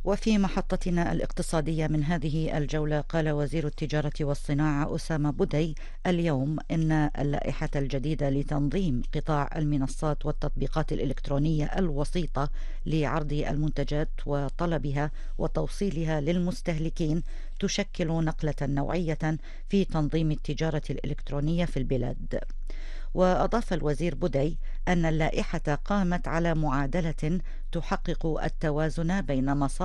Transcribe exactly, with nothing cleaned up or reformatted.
وفي محطتنا الاقتصادية من هذه الجولة، قال وزير التجارة والصناعة أسامة بدي اليوم إن اللائحة الجديدة لتنظيم قطاع المنصات والتطبيقات الإلكترونية الوسيطة لعرض المنتجات وطلبها وتوصيلها للمستهلكين تشكل نقلة نوعية في تنظيم التجارة الإلكترونية في البلاد. وأضاف الوزير بدي أن اللائحة قامت على معادلة تحقق التوازن بين مصالح